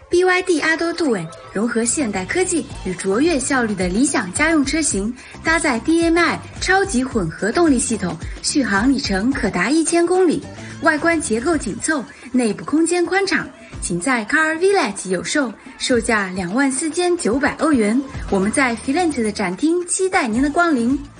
BYD Ado Due 融合现代科技与卓越效率的理想家用车型，搭载 DMI 超级混合动力系统，续航里程可达1000公里，外观结构紧凑，内部空间宽敞，仅在 Car Village 有售，售价24900欧元。我们在 Firenze 的展厅期待您的光临。